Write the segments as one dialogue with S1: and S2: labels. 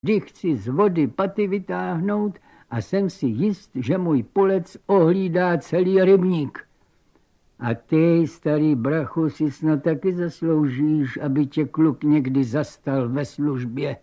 S1: kdy chci z vody paty vytáhnout a jsem si jist, že můj pulec ohlídá celý rybník. A ty, starý brachu, si snad taky zasloužíš, aby tě kluk někdy zastal ve službě.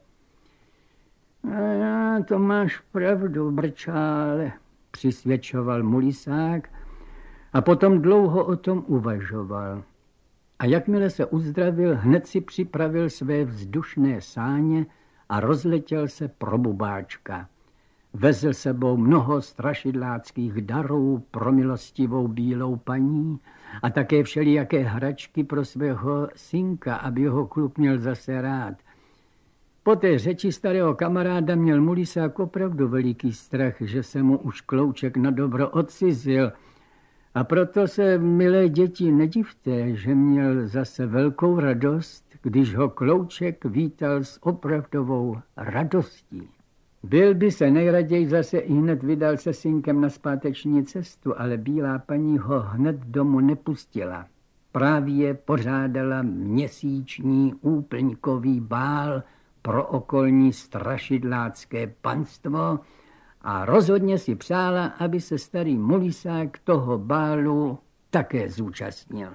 S1: A to máš pravdu, brčále, přisvědčoval Mulisák a potom dlouho o tom uvažoval. A jakmile se uzdravil, hned si připravil své vzdušné sáně a rozletěl se pro Bubáčka. Vezl sebou mnoho strašidláckých darů pro milostivou bílou paní a také všelijaké hračky pro svého synka, aby ho kluk měl zase rád. Po té řeči starého kamaráda měl Mulisák opravdu veliký strach, že se mu už Klouček na dobro odcizil. A proto se, milé děti, nedivte, že měl zase velkou radost, když ho Klouček vítal s opravdovou radostí. Byl by se nejraději zase i hned vydal se synkem na zpáteční cestu, ale bílá paní ho hned domů nepustila. Právě pořádala měsíční úplňkový bál pro okolní strašidlácké panstvo a rozhodně si přála, aby se starý Mulisák toho bálu také zúčastnil.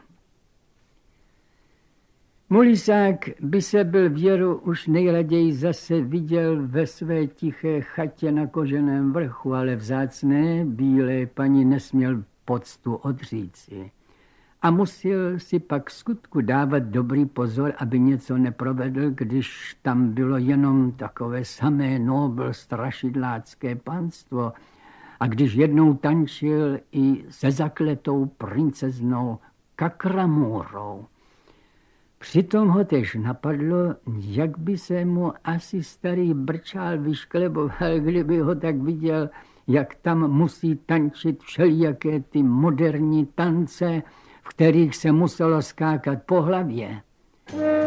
S1: Mulisák by se byl věru už nejraději zase viděl ve své tiché chatě na Koženém vrchu, ale vzácné bílé paní nesměl poctu odříci. A musel si pak skutku dávat dobrý pozor, aby něco neprovedl, když tam bylo jenom takové samé nobl strašidlácké panstvo a když jednou tančil i se zakletou princeznou Kakramůrou. Přitom ho tež napadlo, jak by se mu asi starý brčál vyškleboval, kdyby ho tak viděl, jak tam musí tančit všelijaké ty moderní tance, v kterých se muselo skákat po hlavě.